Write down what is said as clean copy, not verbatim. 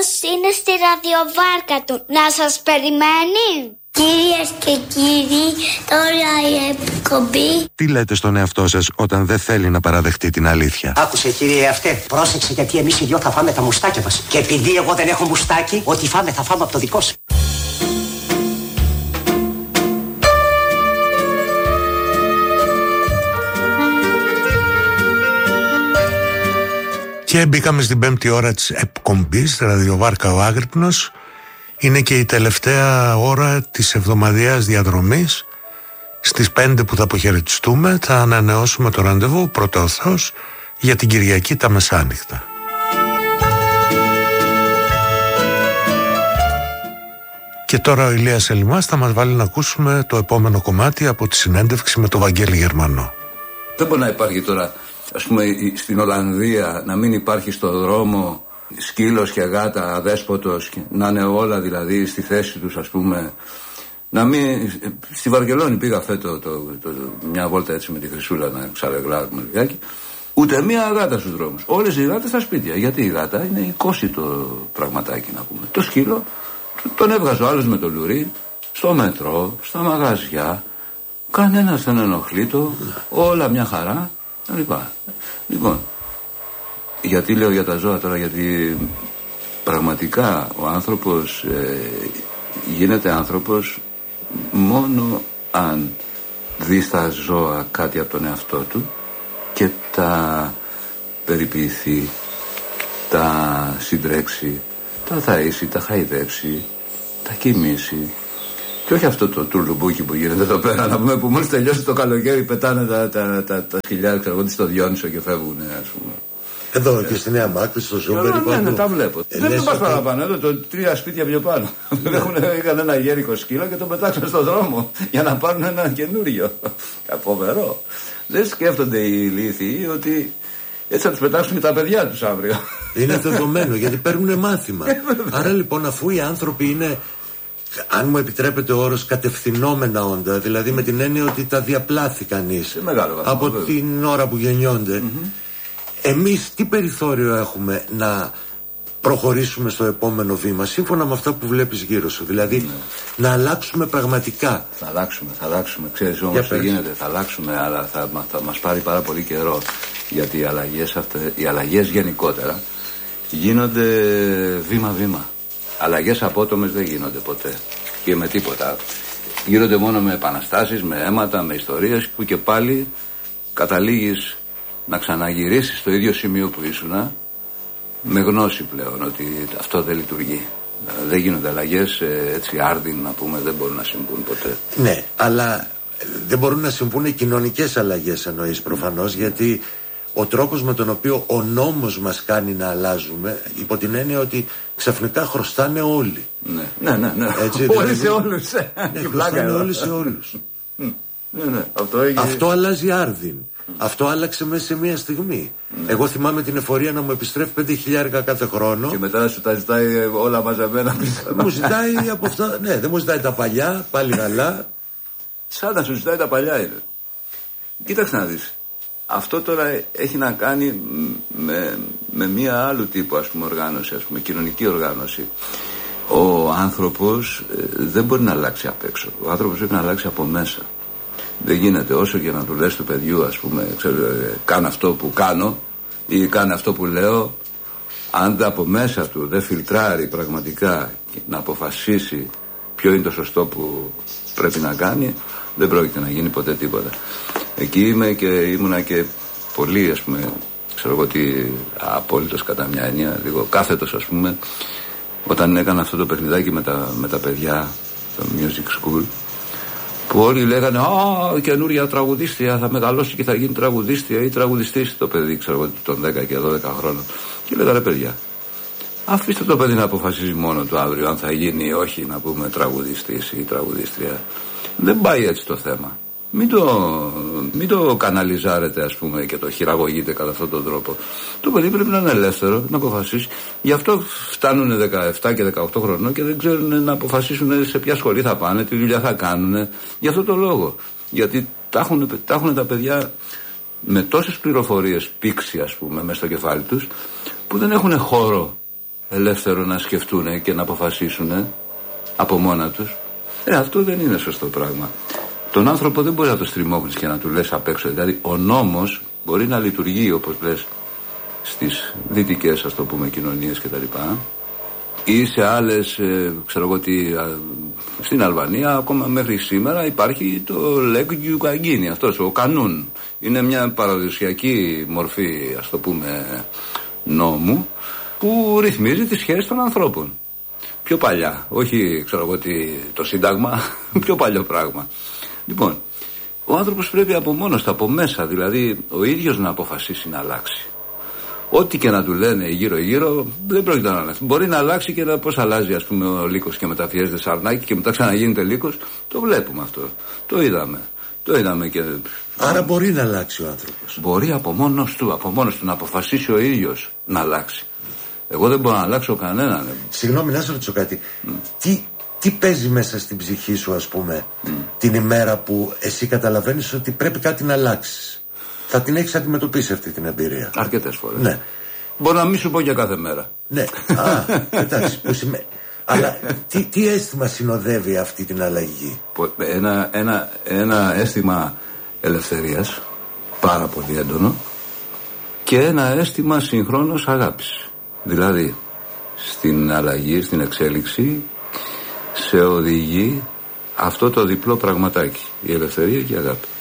Γιώργος είναι στη ραδιοβάρκα του. Να σας περιμένει. Κυρίες και κύριοι, τώρα η εκπομπή. Τι λέτε στον εαυτό σας όταν δεν θέλει να παραδεχτεί την αλήθεια? Άκουσε κύριε αυτέ, πρόσεξε, γιατί εμείς οι δυο θα φάμε τα μουστάκια μας. Και επειδή εγώ δεν έχω μουστάκι, ό,τι φάμε θα φάμε από το δικό σου. Και μπήκαμε στην 5η ώρα της εκπομπής, ραδιοβάρκα ο Άγρυπνος. Είναι και η τελευταία ώρα της εβδομαδιαίας διαδρομής. Στις 5 που θα αποχαιρετιστούμε θα ανανεώσουμε το ραντεβού, πρώτα ο Θεός, για την Κυριακή τα μεσάνυχτα. Και τώρα ο Ηλίας Ελιμάς θα μας βάλει να ακούσουμε το επόμενο κομμάτι από τη συνέντευξη με τον Βαγγέλη Γερμανό. Δεν μπορεί να υπάρχει τώρα, ας πούμε, στην Ολλανδία να μην υπάρχει στο δρόμο σκύλος και γάτα, αδέσποτος, να είναι όλα δηλαδή στη θέση τους, ας πούμε. Να μην... Στη Βαρκελόνη πήγα φέτο μια βόλτα έτσι με τη Χρυσούλα να ξαρεγλάρουμε λιγάκι. Ούτε μία γάτα στους δρόμους. Όλες οι γάτες στα σπίτια. Γιατί η γάτα είναι οικόσιτο πραγματάκι, να πούμε. Το σκύλο τον έβγαζε ο άλλος με το λουρί, στο μετρό, στα μαγαζιά. Κανένας δεν ενοχλεί το, όλα μια χαρά. Λοιπόν, γιατί λέω για τα ζώα τώρα? Γιατί πραγματικά ο άνθρωπος γίνεται άνθρωπος μόνο αν δει στα ζώα κάτι από τον εαυτό του και τα περιποιηθεί, τα συντρέξει, τα θαΐσει, τα χαϊδέψει, τα κοιμήσει. Και όχι αυτό το τουρλουμπούκι που γίνεται εδώ πέρα, να πούμε, που μόλις τελειώσει το καλοκαίρι πετάνε τα σκυλιά, ξέρω εγώ, στο Διόνυσο και φεύγουν, ας πούμε. Εδώ και στη Νέα Μάκρη, στο Ζούμπερι. Ναι, τα βλέπω. Δεν πας παραπάνω. Εδώ 3 σπίτια πιο πάνω. Είχαν ένα γέρικο σκύλο και το πετάξαν στον δρόμο για να πάρουν ένα καινούριο. Φοβερό. Δεν σκέφτονται οι ηλίθιοι ότι έτσι θα τους πετάξουν και τα παιδιά τους αύριο. Είναι δεδομένο, γιατί παίρνουν μάθημα. Άρα λοιπόν, αφού οι άνθρωποι είναι, αν μου επιτρέπετε ο όρος, κατευθυνόμενα όντα, δηλαδή με την έννοια ότι τα διαπλάθει κανείς από την ώρα που γεννιόνται, εμείς τι περιθώριο έχουμε να προχωρήσουμε στο επόμενο βήμα σύμφωνα με αυτά που βλέπεις γύρω σου? Δηλαδή να αλλάξουμε πραγματικά. Θα αλλάξουμε. Ξέρεις όμως τι γίνεται? Θα αλλάξουμε, αλλά θα μας πάρει πάρα πολύ καιρό. Γιατί οι αλλαγές γενικότερα γίνονται βήμα-βήμα. Αλλαγές απότομες δεν γίνονται ποτέ και με τίποτα. Γίνονται μόνο με επαναστάσεις, με αίματα, με ιστορίες που και πάλι καταλήγεις να ξαναγυρίσεις στο ίδιο σημείο που ήσουνα, με γνώση πλέον ότι αυτό δεν λειτουργεί. Δεν γίνονται αλλαγές έτσι άρδιν, να πούμε, δεν μπορούν να συμβούν ποτέ. Ναι, αλλά δεν μπορούν να συμβούν κοινωνικές αλλαγές, εννοείς προφανώς, γιατί ο τρόπος με τον οποίο ο νόμος μας κάνει να αλλάζουμε, υπό την έννοια ότι ξαφνικά χρωστάνε όλοι. Ναι. Έτσι, όλοι σε όλους. Ναι, χρωστάνε όλοι σε όλους. Ναι, αυτό αλλάζει άρδιν. Αυτό άλλαξε μέσα σε μία στιγμή. Εγώ θυμάμαι την εφορία να μου επιστρέφει 5.000 κάθε χρόνο. Και μετά σου τα ζητάει όλα μαζεμένα. Μου ζητάει από αυτά. Ναι, δεν μου ζητάει τα παλιά, πάλι καλά. Σαν να σου ζητάει τα παλιά είναι. Κοίταξε να δεις. Αυτό τώρα έχει να κάνει με μία άλλου τύπου, ας πούμε, οργάνωση, ας πούμε, κοινωνική οργάνωση. Ο άνθρωπος δεν μπορεί να αλλάξει απ' έξω. Ο άνθρωπος πρέπει να αλλάξει από μέσα. Δεν γίνεται, όσο και να του λες του παιδιού, ας πούμε, κάνε αυτό που κάνω ή κάνε αυτό που λέω, αν από μέσα του δεν φιλτράρει πραγματικά να αποφασίσει ποιο είναι το σωστό που πρέπει να κάνει, δεν πρόκειται να γίνει ποτέ τίποτα. Εκεί ήμουνα και πολύ, ας πούμε, ξέρω εγώ τι, απόλυτος κατά μια έννοια, λίγο κάθετος, ας πούμε, όταν έκανα αυτό το παιχνιδάκι με τα παιδιά, το Music School, που όλοι λέγανε καινούρια τραγουδίστρια, θα μεγαλώσει και θα γίνει τραγουδίστρια ή τραγουδιστής το παιδί, ξέρω εγώ, των 10 και 12 χρόνων. Και λέγανε, παιδιά, αφήστε το παιδί να αποφασίζει μόνο του αύριο αν θα γίνει ή όχι, να πούμε, τραγουδιστής ή τραγουδίστρια. Δεν πάει έτσι το θέμα. Μην το καναλιζάρετε, ας πούμε, και το χειραγωγείτε κατά αυτόν τον τρόπο. Το παιδί πρέπει να είναι ελεύθερο, να αποφασίσει. Γι' αυτό φτάνουν 17 και 18 χρονών και δεν ξέρουν να αποφασίσουν σε ποια σχολή θα πάνε, τι δουλειά θα κάνουν. Γι' αυτό το λόγο. Γιατί τα έχουν τα παιδιά με τόσες πληροφορίες πήξει, ας πούμε, μέσα στο κεφάλι τους, που δεν έχουν χώρο ελεύθερο να σκεφτούν και να αποφασίσουν από μόνα τους. Αυτό δεν είναι σωστό πράγμα. Τον άνθρωπο δεν μπορεί να το στριμώχνεις και να του λες απ' έξω. Δηλαδή ο νόμος μπορεί να λειτουργεί, όπως λες, στις δυτικές, ας το πούμε, κοινωνίες κτλ. Ή σε άλλες, ξέρω εγώ τι, στην Αλβανία ακόμα μέχρι σήμερα υπάρχει το λέγκιου καγκίνη, αυτός ο κανούν. Είναι μια παραδοσιακή μορφή, ας το πούμε, νόμου που ρυθμίζει τις σχέσεις των ανθρώπων. Πιο παλιά, όχι ξέρω εγώ τι, το Σύνταγμα, πιο παλιό πράγμα. Λοιπόν, ο άνθρωπος πρέπει από μόνος του, από μέσα, δηλαδή ο ίδιος να αποφασίσει να αλλάξει. Ό,τι και να του λένε γύρω-γύρω δεν πρόκειται να αλλάξει. Μπορεί να αλλάξει και πώς αλλάζει, ας πούμε, ο λύκος και μεταφιέζεται σαρνάκι και μετά ξαναγίνεται λύκος. Το βλέπουμε αυτό. Το είδαμε και. Άρα μπορεί να αλλάξει ο άνθρωπος. Μπορεί από μόνος του να αποφασίσει ο ίδιος να αλλάξει. Εγώ δεν μπορώ να αλλάξω κανέναν. Συγγνώμη, να σε ρωτήσω κάτι. Τι παίζει μέσα στην ψυχή σου, ας πούμε, την ημέρα που εσύ καταλαβαίνεις ότι πρέπει κάτι να αλλάξεις? Θα την έχεις αντιμετωπίσει αυτή την εμπειρία? Αρκετές φορές. Ναι. Μπορώ να μην σου πω για κάθε μέρα. Ναι. Εντάξει. Αλλά τι αίσθημα συνοδεύει αυτή την αλλαγή? Ένα αίσθημα ελευθερίας, πάρα πολύ έντονο, και ένα αίσθημα συγχρόνως αγάπης. Δηλαδή, στην αλλαγή, στην εξέλιξη, σε οδηγεί αυτό το διπλό πραγματάκι, η ελευθερία και η αγάπη.